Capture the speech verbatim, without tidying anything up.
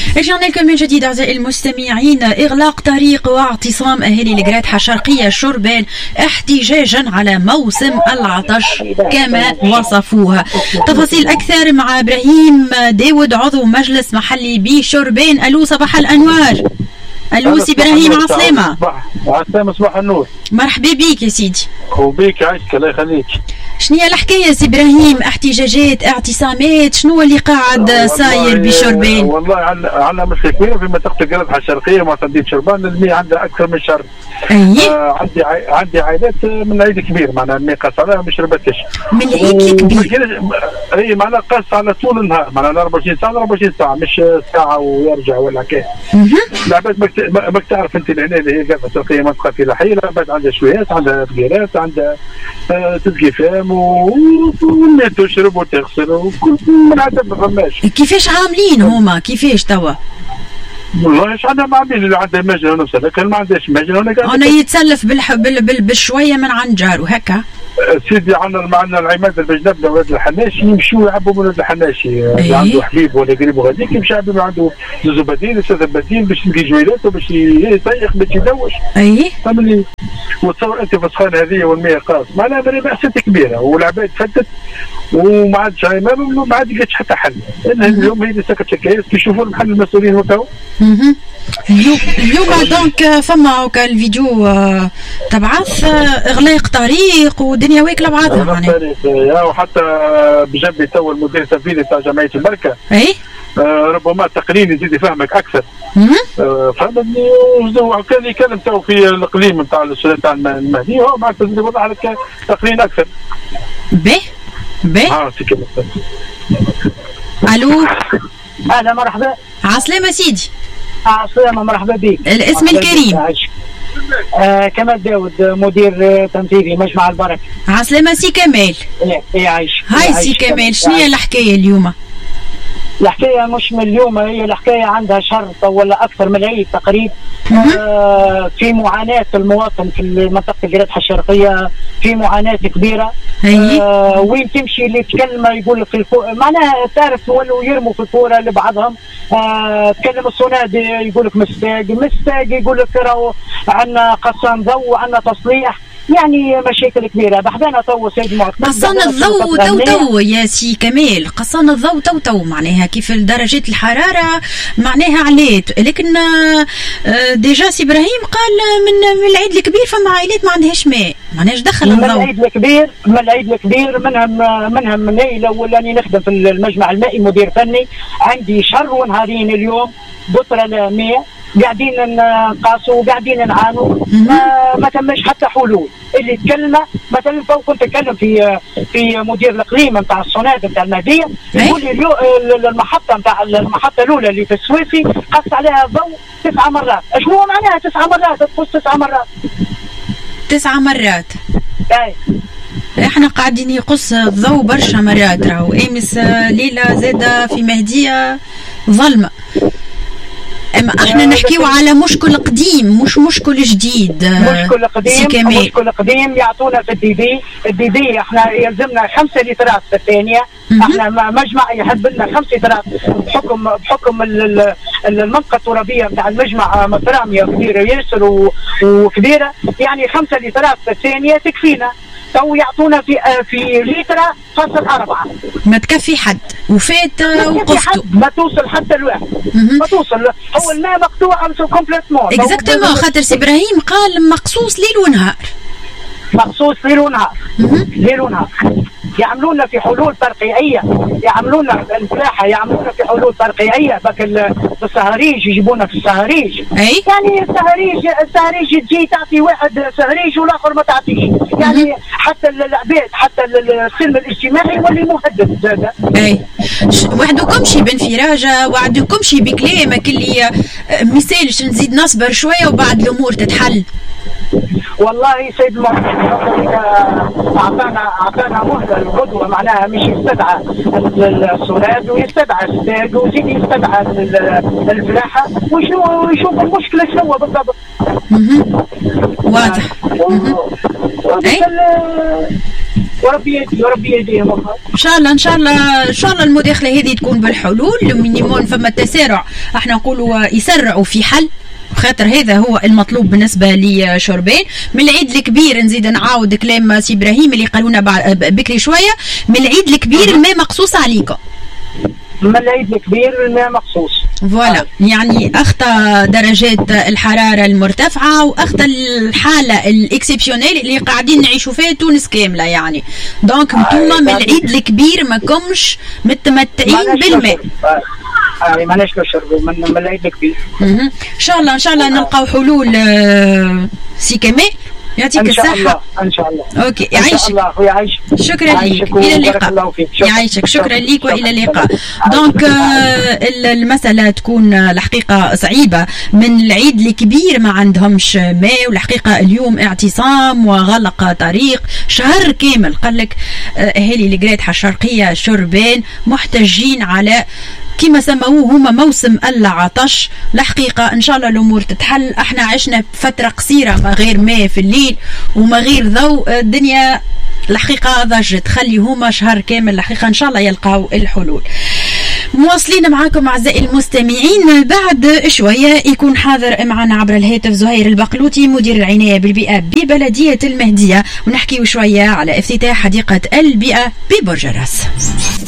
رجعنا لكم من جديد أعزائي المستمعين. إغلاق طريق واعتصام أهالي القرادحة الشرقية شربين احتجاجا على موسم العطش كما وصفوها. تفاصيل أكثر مع إبراهيم داود عضو مجلس محلي بشربين. ألو صباح الأنوار. ألو سي إبراهيم عسلامة. عسلامة صباح النور. مرحبا بيك يا سيدي. وبيك عايشك الله يخليك. شنو هي الحكايه سي ابراهيم؟ احتجاجات اعتصامات شنو اللي قاعد صاير بشربين؟ والله عندنا مشكله كبيره في منطقه القرادحه الشرقيه معتدين شربان. المياه عندها اكثر من شهر. اي آه عندي عي... عندي عائلات من العيد الكبير معناها المياه قاص عليها ما شربتش من العيد الكبير. اي معناها قاص على طول النهار معناها أربعة وعشرين ساعه أربعة وعشرين ساعه مش ساعه ويرجع ولا كيف. العباد ما تعرف انت هنا اللي هي القرادحه الشرقيه منطقه فلاحيه. العباد عندها شويات عندها بقيرات عندها آه تسقي فام والماء تشرب وتغسل وكل من عدد ما فماش. كيفاش عاملين هما كيفاش توا؟ والله ايش عندنا ما عاملين اللي عنده مجنى ونفسه لكن ما عندهاش مجنى ولا قاعد انا يتسلف بالحب بال بالشويه من عند جاره هكا. سيدي عندنا معنا العماد البجنبنا ولاد الحناشي يمشوا يعبوا من ولاد الحناشي. اللي أيه؟ عنده حبيب ولا قريب وغاديك يمشي يعبوا من عنده زوز بديل ثلاثه بديل باش يلقي جويلاته باش يطيح باش يدوش. اي فهمني. وتصور انت في السخانه هذه والمياه قاص معناها مأساة كبيره والعباد فتت وما عادش ما عاد لقيتش حتى حل. اليوم هي اللي سكت شكايات كي يشوفوا المحل المسؤولين وكاو. اليوم دونك فما هكا الفيديو تبعث اغلاق طريق ودنيا واكله بعضها معناها. وحتى بجنبي تو المدير التنفيذي تاع جمعيه المركه. اي آه ربما تقرير يزيد يفهمك اكثر. آه فهمتني. وكان يكلم تو في الاقليم نتاع الاستاذ تاع المهدي هو معك يوضح لك تقرير اكثر. به به اه سي كلمه. الو اهلا مرحبا. عسلامة سيدي. عسلامة مرحبا بك. الاسم الكريم؟ آه كمال داود مدير تنفيذي مجمع البركة. عسلامة سي كمال. ايه عايش. هاي سي كمال شنو هي الحكاية اليوم؟ الحكاية مش من اليوم هي الحكاية عندها شهر ولا أكثر من العيد تقريبا. آه في معاناة المواطن في منطقة القرادحة الشرقية في معاناة كبيرة. آه وين تمشي اللي تكلم يقول لك في الكورة معناها تعرف ولوا يرموا في الكورة لبعضهم. آه تكلم الصنادي يقول لك مستاق مستاق يقول لك راهو عندنا قصان ضوء عندنا تصليح يعني مشاكل كبيره. بحدانا تو سيد معتصم قصان الضوء تو تو يا سي كمال. قصان الضوء تو تو معناها كيف درجات الحراره معناها عليت لكن ديجا سي ابراهيم قال من من العيد الكبير فما عائلات ما عندهاش ماء معناش دخل الضوء. من العيد الكبير من العيد الكبير منهم منهم من الاول اني نخدم في المجمع المائي مدير فني عندي شهر ونهارين اليوم بطره الماء قاعدين نقاسوا وقاعدين نعانوا ما, ما تمش حتى حلول. اللي تكلم مثلا تو كنت اتكلم في في مدير الاقليم نتاع الصنادة نتاع المهديه يقول لي المحطه نتاع المحطه الاولى اللي في السويسي قص عليها الضوء تسع مرات. ايش هو معناها تسع مرات؟ تقص تسع مرات تسع مرات. اي احنا قاعدين يقص الضوء برشا مرات راهو امس ليله زاده في مهديه ظلمه. اما احنا نحكيو على مشكل قديم مش مشكل جديد. مشكل قديم مشكل قديم يعطونا في الدي بي. الدي بي احنا يلزمنا خمسة لترات في الثانيه. احنا مجمع يحب لنا خمسة لترات بحكم بحكم المنطقه الترابيه بتاع المجمع متراميه كبيره ياسر وكبيره يعني خمسة لترات في الثانيه تكفينا. تو يعطونا في في لترة فاصل أربعة ما تكفي حد وفات وقفتوا ما توصل حتى الواحد ما توصل. هو الماء مقطوع كومبليتمون اكزاكتومون خاطر سي ابراهيم قال مقصوص ليل ونهار. مخصوص ليل ونهار ليل ونهار. يعملوا لنا في حلول ترقيعيه يعملوا لنا الفلاحه يعملوا لنا في حلول ترقيعيه بك السهريج يجيبونا في السهريج. أي؟ يعني السهريج السهريج تجي تعطي واحد سهريج والاخر ما تعطيش يعني حتى العباد حتى السلم الاجتماعي يولي مهدد زاد. اي وعدكمش بانفراجه وعدكمش بكلامك اللي مثالش نزيد نصبر شويه وبعد الامور تتحل. والله سيد المحترم اعطانا اعطانا مهله القدوه معناها مش يستدعى الصلاد ويستدعى الستاج ويزيد يستدعى الفلاحه وشنو يشوف المشكله شنو بالضبط. واضح. وربي يهدي وربي يهديهم. ان شاء الله ان شاء الله ان شاء الله المداخله هذه تكون بالحلول مينيمون. فما التسارع احنا نقولوا يسرعوا في حل، خاطر هذا هو المطلوب بالنسبه لشربين. من العيد الكبير نزيد نعاود كلام سي ابراهيم اللي قالونا بكري شويه، من العيد الكبير الماء مقصوص عليكم. من العيد الكبير الماء مخصوص. فوالا، يعني اخطى درجات الحراره المرتفعه واخطى الحاله الاكسبسيونيل اللي قاعدين نعيشوا فيها تونس كامله يعني. دونك نتوما من العيد الكبير ماكمش متمتعين بالماء. اي ماناش نشربوا من, من العيد الكبير. ان شاء الله ان شاء الله نلقاو حلول. سي كمال يعطيك الصحة. إن شاء الله إن شاء الله. أوكي يعيشك. إن شاء الله خويا عايشك. شكرا لك، إلى اللقاء. يعيشك، شكرا لك وإلى اللقاء. دونك المسألة تكون الحقيقة صعيبة، من العيد الكبير ما عندهمش ماء، والحقيقة اليوم اعتصام وغلق طريق شهر كامل. قال لك أهالي القريتحة الشرقية شربين محتجين على كما سموه هما موسم العطش. الحقيقة إن شاء الله الأمور تتحل. احنا عشنا فترة قصيرة ما غير ماء في الليل وما غير ضوء، الدنيا الحقيقة ضجت، خلي هما شهر كامل الحقيقة إن شاء الله يلقاو الحلول. مواصلين معكم أعزائي المستمعين، بعد شوية يكون حاضر معنا عبر الهاتف زهير البقلوطي مدير العناية بالبيئة ببلدية المهدية، ونحكي شوية على افتتاح حديقة البيئة ببرج الراس.